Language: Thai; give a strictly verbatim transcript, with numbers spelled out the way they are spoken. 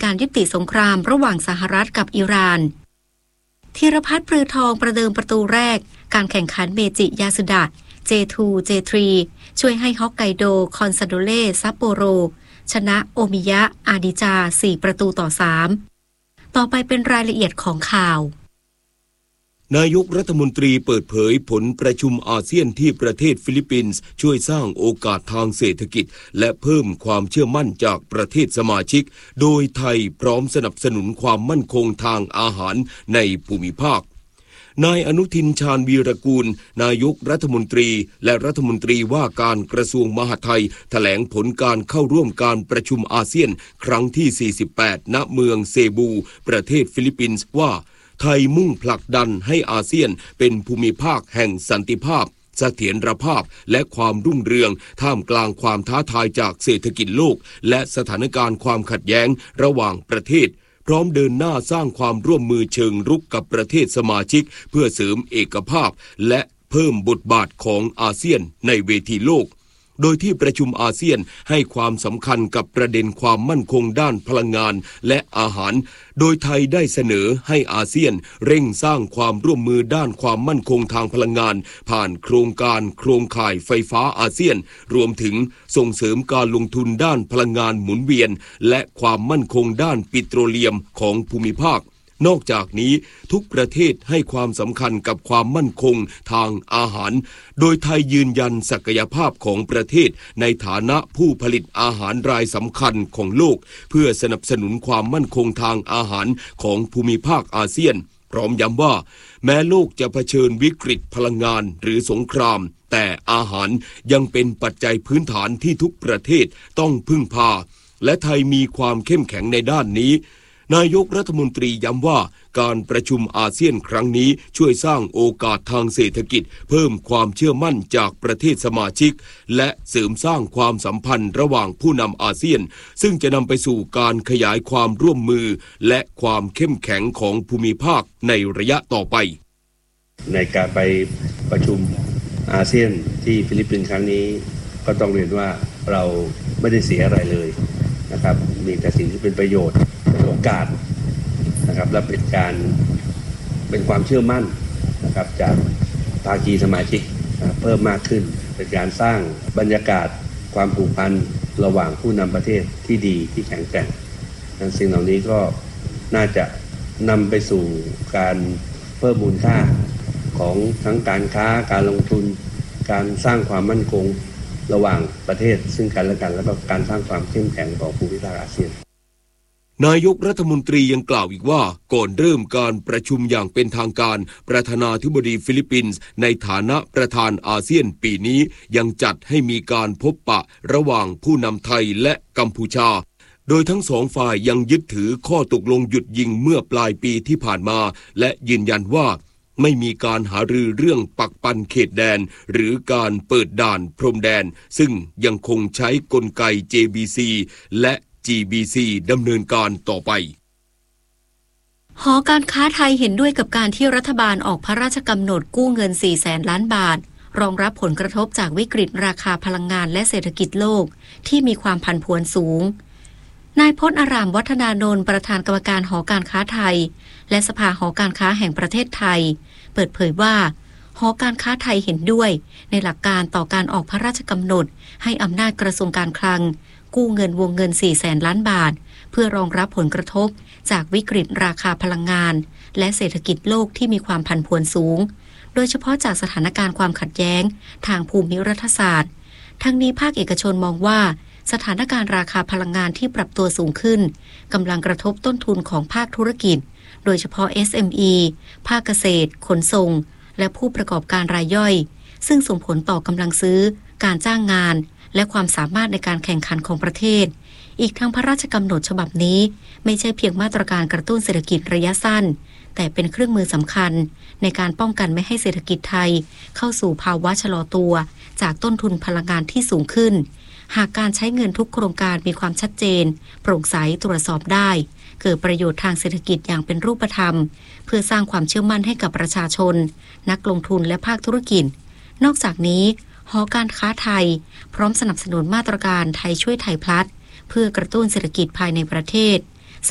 การยุติสงครามระหว่างสหรัฐกับอิหร่านธีรพัฒน์ปรือทองประเดิมประตูแรกการแข่งขันเมจิยาสุดะ เจ ทู เจ ทรี ช่วยให้ฮอกไกโดคอนซาโดเล่ซัปโปโรชนะโอมิยะอาดิจาสี่ประตูต่อสามต่อไปเป็นรายละเอียดของข่าวนายกรัฐมนตรีเปิดเผยผลประชุมอาเซียนที่ประเทศฟิลิปปินส์ช่วยสร้างโอกาสทางเศรษฐกิจและเพิ่มความเชื่อมั่นจากประเทศสมาชิกโดยไทยพร้อมสนับสนุนความมั่นคงทางอาหารในภูมิภาคนายอนุทินชาญวีรกูลนายกรัฐมนตรีและรัฐมนตรีว่าการกระทรวงมหาดไทยแถลงผลการเข้าร่วมการประชุมอาเซียนครั้งที่สี่สิบแปดณเมืองเซบูประเทศฟิลิปปินส์ว่าไทยมุ่งผลักดันให้อาเซียนเป็นภูมิภาคแห่งสันติภาพเสถียรภาพและความรุ่งเรืองท่ามกลางความท้าทายจากเศรษฐกิจโลกและสถานการณ์ความขัดแย้งระหว่างประเทศพร้อมเดินหน้าสร้างความร่วมมือเชิงรุกกับประเทศสมาชิกเพื่อเสริมเอกภาพและเพิ่มบทบาทของอาเซียนในเวทีโลกโดยที่ประชุมอาเซียนให้ความสำคัญกับประเด็นความมั่นคงด้านพลังงานและอาหารโดยไทยได้เสนอให้อาเซียนเร่งสร้างความร่วมมือด้านความมั่นคงทางพลังงานผ่านโครงการโครงข่ายไฟฟ้าอาเซียนรวมถึงส่งเสริมการลงทุนด้านพลังงานหมุนเวียนและความมั่นคงด้านปิโตรเลียมของภูมิภาคนอกจากนี้ทุกประเทศให้ความสำคัญกับความมั่นคงทางอาหารโดยไทยยืนยันศักยภาพของประเทศในฐานะผู้ผลิตอาหารรายสำคัญของโลกเพื่อสนับสนุนความมั่นคงทางอาหารของภูมิภาคอาเซียนพร้อมย้ำว่าแม้โลกจะเผชิญวิกฤตพลังงานหรือสงครามแต่อาหารยังเป็นปัจจัยพื้นฐานที่ทุกประเทศต้องพึ่งพาและไทยมีความเข้มแข็งในด้านนี้นายกรัฐมนตรีย้ำว่าการประชุมอาเซียนครั้งนี้ช่วยสร้างโอกาสทางเศรษฐกิจเพิ่มความเชื่อมั่นจากประเทศสมาชิกและเสริมสร้างความสัมพันธ์ระหว่างผู้นำอาเซียนซึ่งจะนำไปสู่การขยายความร่วมมือและความเข้มแข็งของภูมิภาคในระยะต่อไปในการไปประชุมอาเซียนที่ฟิลิปปินส์ครั้งนี้ก็ต้องเรียนว่าเราไม่ได้เสียอะไรเลยนะครับมีแต่สิ่งที่เป็นประโยชน์เป็นโอกาสนะครับและเป็นการเป็นความเชื่อมั่นนะครับจากภาคีสมาชิกเพิ่มมากขึ้นเป็นการสร้างบรรยากาศความผูกพันระหว่างผู้นำประเทศที่ดีที่แข็งแกร่งสิ่งเหล่านี้ก็น่าจะนำไปสู่การเพิ่มมูลค่าของทั้งการค้าการลงทุนการสร้างความมั่นคงระหว่างประเทศซึ่งกันและกันและก็การสร้างความเข้มแข็งของภูมิภาคอาเซียนนายกรัฐมนตรียังกล่าวอีกว่าก่อนเริ่มการประชุมอย่างเป็นทางการประธานาธิบดีฟิลิปปินส์ในฐานะประธานอาเซียนปีนี้ยังจัดให้มีการพบปะระหว่างผู้นำไทยและกัมพูชาโดยทั้งสองฝ่ายยังยึดถือข้อตกลงหยุดยิงเมื่อปลายปีที่ผ่านมาและยืนยันว่าไม่มีการหารือเรื่องปักปันเขตแดนหรือการเปิดด่านพรมแดนซึ่งยังคงใช้กลไก เจ บี ซี และ จี บี ซี ดำเนินการต่อไปหอการค้าไทยเห็นด้วยกับการที่รัฐบาลออกพระราชกำหนดกู้เงิน สี่แสน ล้านบาทรองรับผลกระทบจากวิกฤตราคาพลังงานและเศรษฐกิจโลกที่มีความผันผวนสูงนายพจน์อารามวัฒนานนท์ประธานกรรมการหอการค้าไทยและสภาหอการค้าแห่งประเทศไทยเปิดเผยว่าหอการค้าไทยเห็นด้วยในหลักการต่อการออกพระราชกำหนดให้อำนาจกระทรวงการคลังกู้เงินวงเงิน สี่แสน ล้านบาทเพื่อรองรับผลกระทบจากวิกฤตราคาพลังงานและเศรษฐกิจโลกที่มีความผันผวนสูงโดยเฉพาะจากสถานการณ์ความขัดแย้งทางภูมิรัฐศาสตร์ทั้งนี้ภาคเอกชนมองว่าสถานการณ์ราคาพลังงานที่ปรับตัวสูงขึ้นกำลังกระทบต้นทุนของภาคธุรกิจโดยเฉพาะ เอส เอ็ม อี ภาคเกษตรขนส่งและผู้ประกอบการรายย่อยซึ่งส่งผลต่อกำลังซื้อการจ้างงานและความสามารถในการแข่งขันของประเทศอีกทั้งพระราชกำหนดฉบับนี้ไม่ใช่เพียงมาตรการกระตุ้นเศรษฐกิจระยะสั้นแต่เป็นเครื่องมือสำคัญในการป้องกันไม่ให้เศรษฐกิจไทยเข้าสู่ภาวะชะลอตัวจากต้นทุนพลังงานที่สูงขึ้นหากการใช้เงินทุกโครงการมีความชัดเจนโปร่งใสตรวจสอบได้เกิดประโยชน์ทางเศรษฐกิจอย่างเป็นรูปธรรมเพื่อสร้างความเชื่อมั่นให้กับประชาชนนักลงทุนและภาคธุรกิจนอกจากนี้หอการค้าไทยพร้อมสนับสนุนมาตรการไทยช่วยไทยพลัสเพื่อกระตุ้นเศรษฐกิจภายในประเทศ